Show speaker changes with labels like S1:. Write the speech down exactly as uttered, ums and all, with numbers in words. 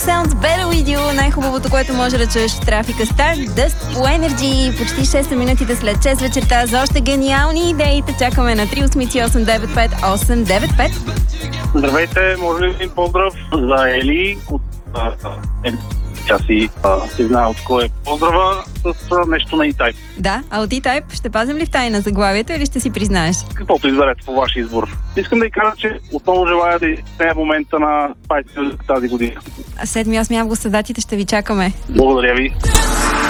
S1: Sounds Better With You. Най-хубавото, което може да чуеш в трафика. Stardust по Energy. Почти шест минутите след шест вечерта. За още гениални идеи те чакаме на три осем осем девет пет осем девет пет.
S2: Здравейте, може ли един поздрав за Ели от Ели? Тя си, а, си знае от кой е поздрава с а, нещо на E-Type.
S1: Да, а от E-Type ще пазим ли в тайна заглавието или ще си признаеш?
S2: Каквото изберете по ваш избор. Искам да ви кажа, че отново желая да изтея момента на Spice Music тази година.
S1: седми-осми август са датите, ще ви чакаме.
S2: Благодаря ви.